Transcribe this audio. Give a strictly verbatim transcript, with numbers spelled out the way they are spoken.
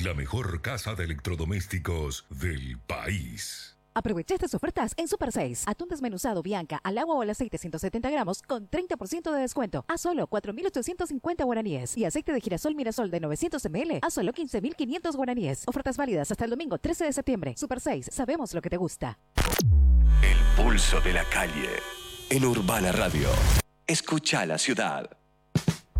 la mejor casa de electrodomésticos del país. Aprovecha estas ofertas en Super seis. Atún desmenuzado Bianca al agua o al aceite ciento setenta gramos con treinta por ciento de descuento a solo cuatro mil ochocientos cincuenta guaraníes. Y aceite de girasol Mirasol de novecientos mililitros a solo quince mil quinientos guaraníes. Ofertas válidas hasta el domingo trece de septiembre. Super seis, sabemos lo que te gusta. El pulso de la calle en Urbana Radio. Escucha la ciudad.